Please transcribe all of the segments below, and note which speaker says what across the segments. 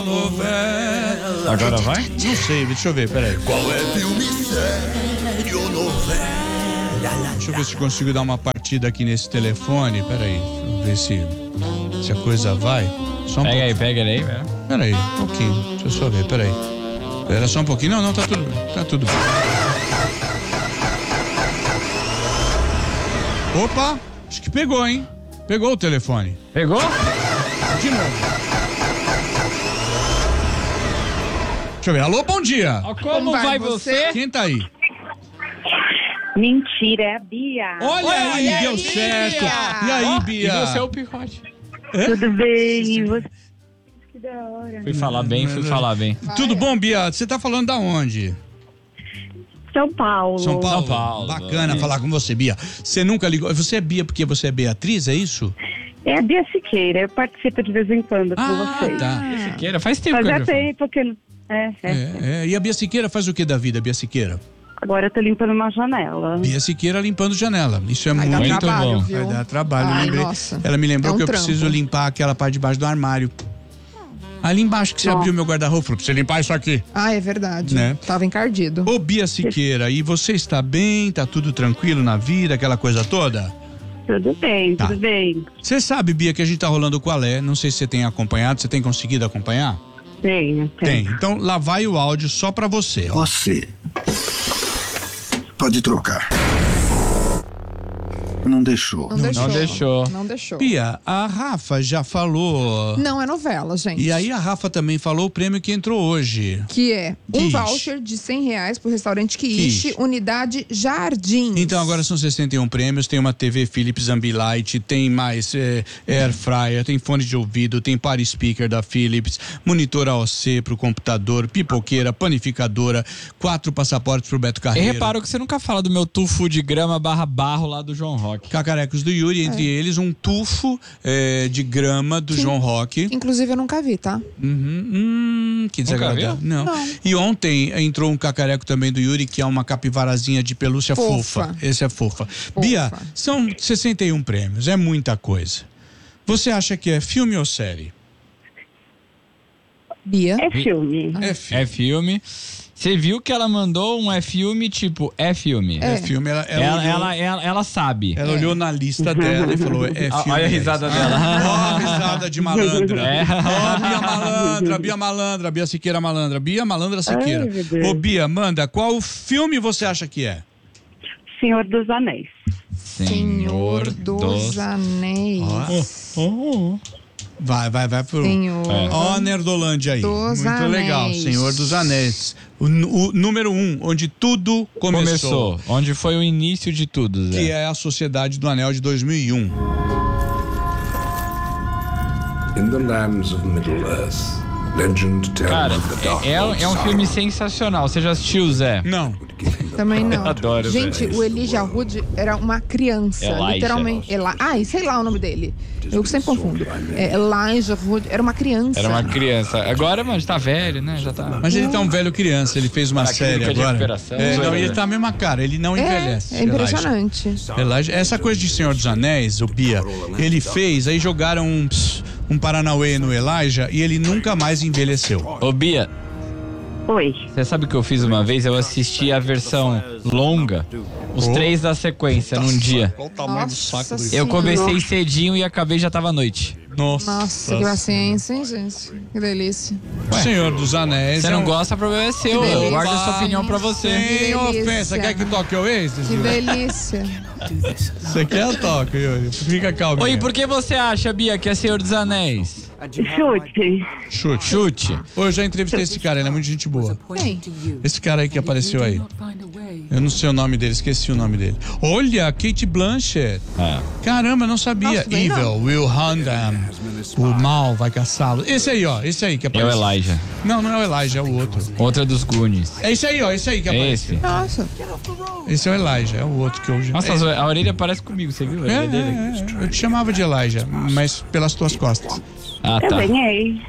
Speaker 1: novela.
Speaker 2: Agora vai?
Speaker 1: Não sei, deixa eu ver, peraí.
Speaker 3: Qual é filme, sério ou novela?
Speaker 1: Deixa eu ver se consigo dar uma partida aqui nesse telefone. Peraí, deixa eu ver se a coisa vai. Só um
Speaker 2: Pega aí,
Speaker 1: pouquinho.
Speaker 2: pega ele aí, velho.
Speaker 1: Peraí, um pouquinho. Deixa eu só ver, peraí. Espera só um pouquinho. Não, tá tudo bem. Tá tudo bem. Opa, acho que pegou, hein? Pegou o telefone.
Speaker 2: Pegou?
Speaker 1: De novo. Deixa eu ver. Alô, bom dia.
Speaker 2: Como vai você?
Speaker 1: Quem tá aí?
Speaker 4: Mentira, é a Bia.
Speaker 1: Olha aí, deu certo. E aí, Bia?
Speaker 2: E você é o picote.
Speaker 4: Tudo bem? E você? Que da hora.
Speaker 2: Fui falar bem, fui falar bem.
Speaker 1: Tudo bom, Bia? Você tá falando da onde?
Speaker 4: São Paulo.
Speaker 1: São Paulo.
Speaker 2: São Paulo.
Speaker 1: Bacana
Speaker 2: Isso.
Speaker 1: falar com você, Bia. Você nunca ligou. Você é Bia porque você é Beatriz, é isso?
Speaker 4: É a Bia Siqueira, eu participo de vez em quando com vocês.
Speaker 1: tá.
Speaker 2: Siqueira, faz tempo que
Speaker 4: Fazia
Speaker 2: eu já falo.
Speaker 4: tempo que...
Speaker 1: E a Bia Siqueira faz o que da vida, Bia Siqueira?
Speaker 4: Agora eu tô limpando uma janela.
Speaker 1: Bia Siqueira limpando janela. Isso é
Speaker 5: Vai dar
Speaker 1: muito
Speaker 5: trabalho,
Speaker 1: bom.
Speaker 5: viu?
Speaker 1: Vai dar trabalho.
Speaker 5: Ai,
Speaker 1: Lembrei.
Speaker 5: nossa.
Speaker 1: Ela me lembrou
Speaker 5: É um
Speaker 1: que eu
Speaker 5: trampo.
Speaker 1: preciso limpar aquela parte de baixo do armário. Ali embaixo que você abriu meu guarda-roupa, falou pra você limpar isso aqui.
Speaker 5: Ah, é verdade.
Speaker 1: Né?
Speaker 5: Tava encardido.
Speaker 1: Ô, Bia Siqueira, e você está bem? Tá tudo tranquilo na vida, aquela coisa toda?
Speaker 4: Tudo bem,
Speaker 1: Tá.
Speaker 4: tudo bem.
Speaker 1: Você sabe, Bia, que a gente tá rolando qual é? Não sei se você tem acompanhado, você tem conseguido acompanhar?
Speaker 4: Tenho.
Speaker 1: Tem. Então lá vai o áudio só pra você, ó.
Speaker 3: Você pode trocar. Não deixou.
Speaker 2: Não deixou.
Speaker 1: Bia, a Rafa já falou.
Speaker 5: Não é novela, gente.
Speaker 1: E aí a Rafa também falou o prêmio que entrou hoje.
Speaker 5: Que é um
Speaker 1: Quiche.
Speaker 5: voucher de R$100 pro restaurante Quiche,
Speaker 1: Quiche.
Speaker 5: unidade Jardim.
Speaker 1: Então agora são 61 prêmios, tem uma TV Philips Ambilight, tem mais Air Fryer, tem fone de ouvido, tem Party Speaker da Philips, monitor AOC pro computador, pipoqueira, panificadora, 4 passaportes pro Beto
Speaker 2: E
Speaker 1: Carreiro.
Speaker 2: reparo que você nunca fala do meu tufo de grama /barro lá do João Roque.
Speaker 1: Cacarecos do Yuri, entre eles um tufo de grama do João Roque.
Speaker 5: Inclusive, eu nunca vi, tá?
Speaker 1: Que desagradável.
Speaker 2: viu?
Speaker 1: Não. E ontem entrou um cacareco também do Yuri, que é uma capivarazinha de pelúcia fofa. Esse é fofa. Bia, são 61 prêmios, é muita coisa. Você acha que é filme ou série?
Speaker 5: Bia.
Speaker 4: É filme.
Speaker 1: É filme.
Speaker 2: É filme. Você viu que ela mandou um filme, tipo, é filme.
Speaker 1: É filme,
Speaker 2: Ela sabe.
Speaker 1: ela olhou na lista dela e falou, é filme.
Speaker 2: Olha a risada dela.
Speaker 1: Ó, a risada de malandra.
Speaker 2: É.
Speaker 1: Ó, Bia malandra, Bia Siqueira malandra, Bia malandra Siqueira.
Speaker 4: Ai, meu Deus.
Speaker 1: Ô, Bia, manda, qual filme você acha que é?
Speaker 4: Senhor dos Anéis.
Speaker 5: Senhor dos Anéis.
Speaker 1: Vai pro...
Speaker 5: Senhor
Speaker 1: Ó, Nerdolândia aí.
Speaker 5: dos
Speaker 1: Muito
Speaker 5: Anéis.
Speaker 1: legal, Senhor dos Anéis. O número 1, onde tudo começou.
Speaker 2: Onde foi o início de tudo, Zé.
Speaker 1: Que é a Sociedade do Anel de 2001.
Speaker 6: In the lands of Middle-earth, legend tells
Speaker 2: Cara,
Speaker 6: of the Dark
Speaker 2: é
Speaker 6: Lord
Speaker 2: um filme
Speaker 6: Sauron.
Speaker 2: sensacional. Você já assistiu, Zé?
Speaker 1: Não.
Speaker 5: Também não.
Speaker 2: Adoro,
Speaker 5: gente,
Speaker 2: velho.
Speaker 5: o Elijah Wood era uma criança.
Speaker 2: Elijah.
Speaker 5: Literalmente. E sei lá o nome dele. Eu sempre confundo. Elijah Wood era uma criança.
Speaker 2: Era uma criança. Agora, mano, tá velho, né? Já tá.
Speaker 1: Mas ele tá um velho criança, ele fez uma
Speaker 2: Para a
Speaker 1: série
Speaker 2: clínica de
Speaker 1: agora.
Speaker 2: recuperação.
Speaker 1: Não,
Speaker 2: Zoeira.
Speaker 1: ele tá a mesma cara, ele não envelhece.
Speaker 5: É impressionante.
Speaker 1: Elijah. Essa coisa de Senhor dos Anéis, o Bia, ele fez, aí jogaram um Paranauê no Elijah e ele nunca mais envelheceu.
Speaker 2: Ô, Bia,
Speaker 4: Oi.
Speaker 2: você sabe o que eu fiz uma vez? Eu assisti a versão longa, os 3 da sequência, num dia.
Speaker 1: Qual o tamanho do saco do
Speaker 2: Eu comecei cedinho e acabei já tava à noite.
Speaker 5: Nossa, que paciência, hein, gente? Que delícia.
Speaker 1: Senhor dos Anéis.
Speaker 2: Você não gosta, o problema é seu.
Speaker 5: Que delícia.
Speaker 2: Guarda a sua opinião pra você.
Speaker 1: Sem
Speaker 5: delícia.
Speaker 1: ofensa, quer que toque o ex?
Speaker 5: Que delícia.
Speaker 1: Você quer toque, Yuri? Fica calmo.
Speaker 2: Oi, por que você acha, Bia, que é Senhor dos Anéis?
Speaker 4: Chute.
Speaker 1: Chute. Ô, eu já entrevistei esse cara, ele é muito gente boa.
Speaker 5: Quem?
Speaker 1: Esse cara aí que apareceu aí. Eu não sei o nome dele, esqueci o nome dele. Olha, Kate Blanchett. Caramba, eu não sabia.
Speaker 5: Nossa, bem
Speaker 1: Evil
Speaker 5: não.
Speaker 1: will hunt them. O mal vai caçá-lo. Esse aí, ó. Esse aí que
Speaker 2: É o
Speaker 1: apareceu.
Speaker 2: Elijah.
Speaker 1: Não, não é o Elijah, é o outro.
Speaker 2: Outra dos Goonies.
Speaker 1: É esse aí, ó. Esse aí que
Speaker 2: É
Speaker 1: apareceu.
Speaker 2: esse.
Speaker 5: Nossa.
Speaker 1: Esse é o Elijah, é o outro que eu já.
Speaker 2: Nossa, a orelha parece comigo, você viu? A orelha dele?
Speaker 1: Eu te chamava de Elijah, mas pelas tuas costas.
Speaker 2: Ah,
Speaker 4: Eu
Speaker 2: tá.
Speaker 4: ganhei.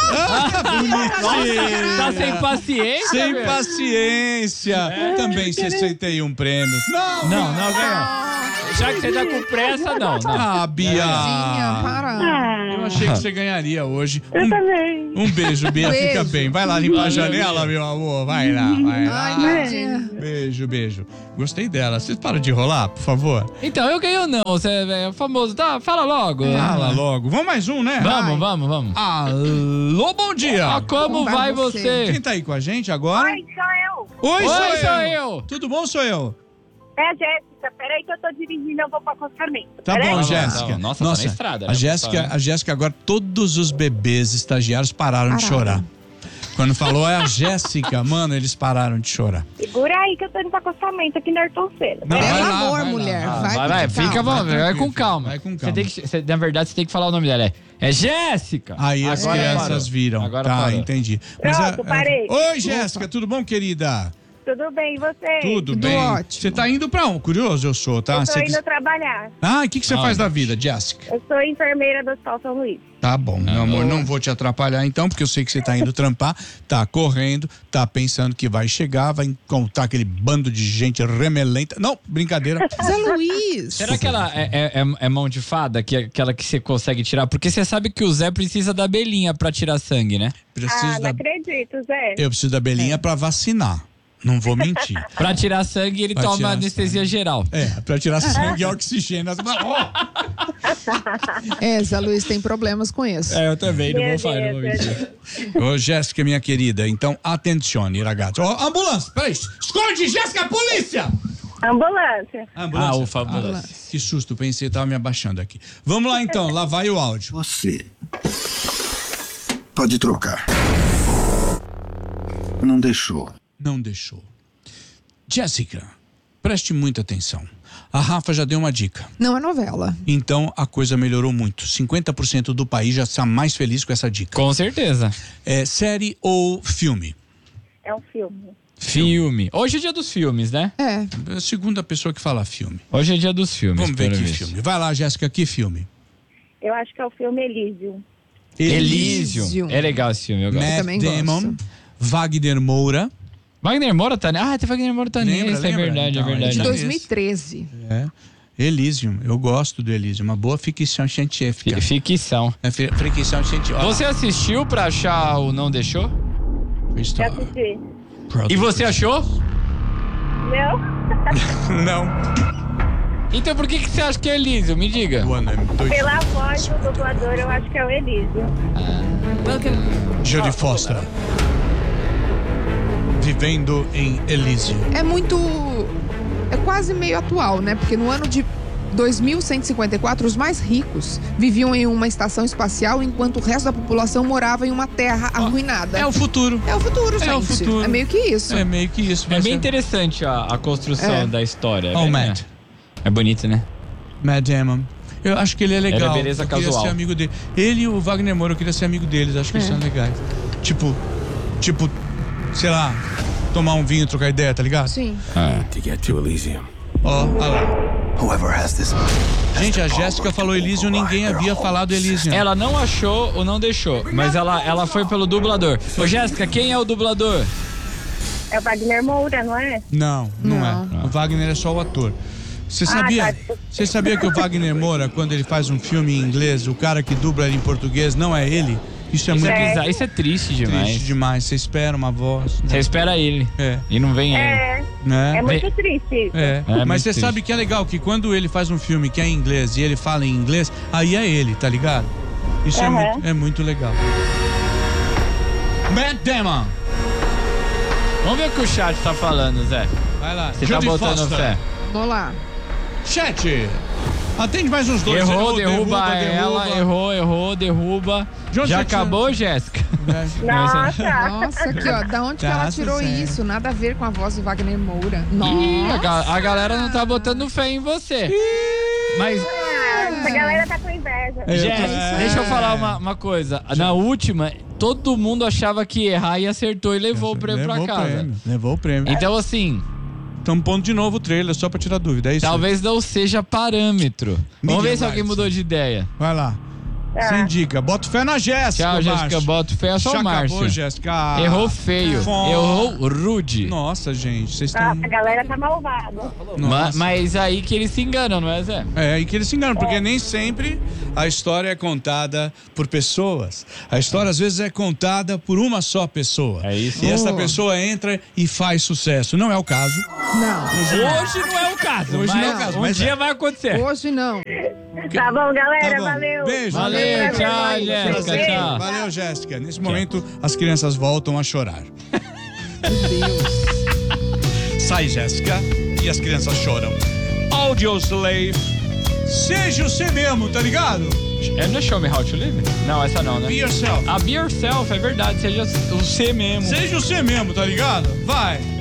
Speaker 2: Tá sem paciência,
Speaker 1: Sem
Speaker 2: velho?
Speaker 1: paciência. Também 61 prêmios. Não
Speaker 2: Não, ganhou. Já que você tá com pressa, não.
Speaker 1: Ah, Bia.
Speaker 5: Tadinha, para.
Speaker 1: Eu achei que você ganharia hoje.
Speaker 4: Eu também.
Speaker 1: Um beijo, Bia.
Speaker 5: Beijo.
Speaker 1: Fica bem. Vai lá limpar a janela, meu amor. Vai lá, vai lá.
Speaker 5: Ai, tadinha.
Speaker 1: Beijo, beijo. Gostei dela. Vocês param de enrolar, por favor?
Speaker 2: Então, eu ganhei ou não? Você é famoso. Tá, fala logo.
Speaker 1: Fala logo. Vamos mais um, né?
Speaker 2: Vamos.
Speaker 1: Alô, bom dia.
Speaker 2: Ah, como vai você?
Speaker 1: Quem tá aí com a gente agora?
Speaker 4: Oi, sou eu.
Speaker 1: Oi,
Speaker 2: Oi, sou eu.
Speaker 1: Tudo bom, sou eu?
Speaker 4: É a Jéssica. Peraí que eu tô dirigindo, eu vou pro acostamento.
Speaker 1: Tá
Speaker 4: Peraí.
Speaker 1: bom,
Speaker 2: Tá bom,
Speaker 1: Jéssica.
Speaker 2: tá bom. Nossa, tá na estrada, né?
Speaker 1: A Jéssica agora, todos os bebês estagiários pararam de chorar. Quando falou é a Jéssica, mano, eles pararam de chorar.
Speaker 4: Segura aí que eu tô indo pro acostamento aqui na Artonceira.
Speaker 1: Não,
Speaker 5: Pelo
Speaker 1: vai lá,
Speaker 5: amor,
Speaker 1: vai lá.
Speaker 5: mulher.
Speaker 2: Vai, fica bom, vai com calma.
Speaker 1: Vai com
Speaker 2: Você
Speaker 1: calma.
Speaker 2: tem que, na verdade, você tem que falar o nome dela. É Jéssica.
Speaker 1: Aí as
Speaker 2: Agora
Speaker 1: crianças
Speaker 2: parou.
Speaker 1: viram.
Speaker 2: Agora
Speaker 1: tá,
Speaker 2: parou.
Speaker 1: entendi.
Speaker 4: Pronto, parei.
Speaker 1: Oi, Jéssica, tudo bom, querida?
Speaker 4: Tudo bem, e você?
Speaker 1: Tudo
Speaker 5: Tudo
Speaker 1: bem.
Speaker 5: ótimo.
Speaker 1: Você tá indo pra onde? Curioso eu sou, tá?
Speaker 4: Eu tô
Speaker 1: Você
Speaker 4: indo trabalhar.
Speaker 1: Ah, o que você
Speaker 2: Ah,
Speaker 1: faz da vida, Jéssica?
Speaker 4: Eu sou enfermeira do Hospital São Luís.
Speaker 1: Tá bom, meu amor, não vou te atrapalhar então, porque eu sei que você tá indo trampar, tá correndo, tá pensando que vai chegar, vai encontrar aquele bando de gente remelenta. Não, brincadeira.
Speaker 5: Zé Luiz.
Speaker 2: Será que ela é mão de fada, aquela que você consegue tirar? Porque você sabe que o Zé precisa da belinha pra tirar sangue, né?
Speaker 1: Preciso
Speaker 4: Não
Speaker 1: da...
Speaker 4: acredito, Zé.
Speaker 1: Eu preciso da belinha pra vacinar. Não vou mentir.
Speaker 2: Pra tirar sangue, ele
Speaker 1: Pra
Speaker 2: toma
Speaker 1: tirar
Speaker 2: anestesia geral.
Speaker 1: É, pra tirar sangue e oxigênio.
Speaker 5: É, Zé Luiz tem problemas com isso.
Speaker 2: Eu também,
Speaker 4: Meu Deus, meu Deus.
Speaker 1: Ô, Jéssica, minha querida, então, atencione, ragazzi. Ó, ambulância, peraí. Esconde, Jéssica, polícia!
Speaker 4: Ambulância.
Speaker 1: Ambulância.
Speaker 2: ufa, ambulância.
Speaker 1: Que susto, pensei que tava me abaixando aqui. Vamos lá então, lá vai o áudio.
Speaker 3: Você pode trocar. Não deixou.
Speaker 1: Não deixou. Jéssica, preste muita atenção. A Rafa já deu uma dica.
Speaker 5: Não é novela.
Speaker 1: Então a coisa melhorou muito. 50% do país já está mais feliz com essa dica.
Speaker 2: Com certeza.
Speaker 1: É série ou filme?
Speaker 4: É um filme.
Speaker 2: Filme. Hoje é dia dos filmes, né?
Speaker 5: É.
Speaker 1: É a segunda pessoa que fala filme.
Speaker 2: Hoje é dia dos filmes.
Speaker 1: Vamos ver
Speaker 2: pelo
Speaker 1: que
Speaker 2: visto.
Speaker 1: filme. Vai lá, Jéssica, que filme?
Speaker 4: Eu acho que é o filme Elísio.
Speaker 2: Elísio. É legal esse filme, eu gosto.
Speaker 1: Matt
Speaker 5: também
Speaker 1: Damon,
Speaker 5: gosto.
Speaker 1: Wagner Moura.
Speaker 2: Wagner Moura tá... Ah, tem Wagner Moura tá
Speaker 1: Lembra,
Speaker 2: nesse,
Speaker 1: lembra?
Speaker 2: é verdade,
Speaker 1: Então,
Speaker 2: é verdade.
Speaker 5: De
Speaker 1: é
Speaker 5: 2013.
Speaker 1: É. Elysium, eu gosto do Elysium. Uma boa ficção científica.
Speaker 2: Ficção.
Speaker 1: É ficção científica.
Speaker 2: Você assistiu pra achar o Não Deixou?
Speaker 4: Já assisti.
Speaker 2: E você achou?
Speaker 4: Não?
Speaker 1: Não.
Speaker 2: Então por que você acha que é Elísio? Me diga.
Speaker 4: Pela voz do dublador, eu acho que é o Elísio.
Speaker 1: Jodie Foster. Vivendo em Elysium.
Speaker 5: É muito... É quase meio atual, né? Porque no ano de 2154, os mais ricos viviam em uma estação espacial, enquanto o resto da população morava em uma terra arruinada.
Speaker 1: É o futuro.
Speaker 5: É o futuro, gente.
Speaker 1: É o futuro.
Speaker 5: É meio que isso.
Speaker 1: É meio que isso.
Speaker 2: É bem interessante a construção
Speaker 5: É.
Speaker 2: da história.
Speaker 1: Ó, o
Speaker 2: bem-
Speaker 1: Matt.
Speaker 2: É bonito, né?
Speaker 1: Matt Damon. Eu acho que ele é legal.
Speaker 2: Ele é beleza
Speaker 1: eu queria
Speaker 2: casual.
Speaker 1: ser amigo dele. Ele e o Wagner Moura, eu queria ser amigo deles. Acho que eles são legais. Tipo, sei lá, tomar um vinho, trocar ideia, tá ligado?
Speaker 5: Sim.
Speaker 3: To get to Elysium.
Speaker 1: Ó, olha lá.
Speaker 3: Whoever has this.
Speaker 1: Gente, a Jéssica falou Elysium, ninguém havia falado Elysium.
Speaker 2: Ela não achou ou não deixou, mas ela foi pelo dublador. Ô, Jéssica, quem é o dublador?
Speaker 4: É o Wagner Moura, não é?
Speaker 1: Não
Speaker 5: Não.
Speaker 1: é. O Wagner é só o ator. Você sabia,
Speaker 4: tá.
Speaker 1: você sabia que o Wagner Moura, quando ele faz um filme em inglês, o cara que dubla ele em português não é ele? Isso é
Speaker 2: Isso
Speaker 1: muito
Speaker 2: é bizarro, isso é triste demais.
Speaker 1: triste demais. Você espera uma voz,
Speaker 2: Você
Speaker 1: né?
Speaker 2: espera ele
Speaker 1: É.
Speaker 2: e não vem ele.
Speaker 4: É,
Speaker 1: Né?
Speaker 4: é muito triste isso.
Speaker 1: É.
Speaker 2: É
Speaker 1: Mas
Speaker 2: muito
Speaker 1: você
Speaker 2: triste.
Speaker 1: sabe que é legal que quando ele faz um filme que é em inglês e ele fala em inglês, aí é ele, tá ligado? Isso
Speaker 4: Aham.
Speaker 1: é muito legal. Matt Damon.
Speaker 2: Vamos ver o que o chat tá falando, Zé.
Speaker 1: Vai lá.
Speaker 2: Você tá
Speaker 1: Jodie
Speaker 2: botando
Speaker 1: Foster.
Speaker 2: fé.
Speaker 5: Vou lá.
Speaker 1: Chat. Atende mais uns dois.
Speaker 2: Errou,
Speaker 1: Derruba,
Speaker 2: derruba ela, errou, derruba.
Speaker 1: Johnson,
Speaker 2: Já
Speaker 1: você-
Speaker 2: acabou, Jéssica?
Speaker 4: Nossa!
Speaker 5: Nossa, aqui, ó. Da onde que
Speaker 1: Tá,
Speaker 5: ela tirou
Speaker 1: certo.
Speaker 5: isso? Nada a ver com a voz do Wagner Moura.
Speaker 2: Ih,
Speaker 5: Nossa.
Speaker 2: a galera não tá botando fé em você. Mas,
Speaker 4: Essa galera tá com inveja.
Speaker 2: Jéssica, deixa eu falar uma coisa. Na última, todo mundo achava que ia errar e acertou e levou o prêmio pra casa.
Speaker 1: Levou o prêmio.
Speaker 2: Então, assim,
Speaker 1: Estamos pondo de novo o trailer só pra tirar dúvida. É isso?
Speaker 2: talvez não seja parâmetro. Vamos ver se alguém
Speaker 1: Lights.
Speaker 2: mudou de ideia.
Speaker 1: Vai lá. Você indica. Bota fé na Jéssica,
Speaker 2: Tchau, Jéssica.
Speaker 1: Márcio.
Speaker 2: Boto fé, só
Speaker 1: Já
Speaker 2: o Márcio.
Speaker 1: acabou, Jéssica.
Speaker 2: Errou feio. Errou rude.
Speaker 1: Nossa, gente, vocês estão...
Speaker 4: Nossa, a galera tá malvada.
Speaker 2: Mas aí que eles se enganam, não é, Zé?
Speaker 1: É aí que eles se enganam, porque nem sempre a história é contada por pessoas. A história, às vezes, é contada por uma só pessoa.
Speaker 2: É isso.
Speaker 1: E essa pessoa entra e faz sucesso. Não é o caso.
Speaker 5: Não,
Speaker 2: Hoje não é o caso.
Speaker 1: Hoje
Speaker 2: mas
Speaker 1: não é o caso,
Speaker 2: Um
Speaker 1: mas
Speaker 2: dia vai acontecer.
Speaker 5: hoje não.
Speaker 4: Tá bom, galera,
Speaker 1: Tá bom.
Speaker 4: valeu.
Speaker 1: Beijo.
Speaker 2: Valeu, tchau,
Speaker 4: Valeu.
Speaker 2: Jéssica.
Speaker 1: Prazer.
Speaker 2: Tchau.
Speaker 1: Valeu, Jéssica. Nesse momento, as crianças voltam a chorar. Sai, Jéssica, e as crianças choram. Audioslave. Seja você mesmo, tá ligado?
Speaker 2: Não é Show Me How to Live? Não, essa não, né?
Speaker 1: Be yourself.
Speaker 2: Be yourself, é verdade. Seja o você mesmo.
Speaker 1: Seja você mesmo, tá ligado? Vai.